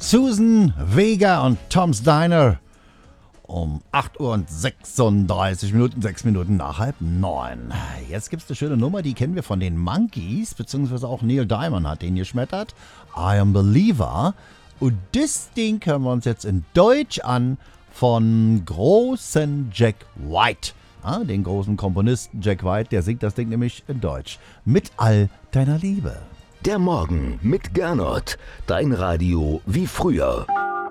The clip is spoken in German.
Susan Vega und Tom's Diner um 8 Uhr und 36 Minuten, 6 Minuten nach 8:30. Jetzt gibt's eine schöne Nummer, die kennen wir von den Monkees, beziehungsweise auch Neil Diamond hat den geschmettert. I Am Believer. Und das Ding hören wir uns jetzt in Deutsch an von großen Jack White. Ja, den großen Komponisten Jack White, der singt das Ding nämlich in Deutsch. Mit all deiner Liebe. Der Morgen mit Gernot. Dein Radio wie früher.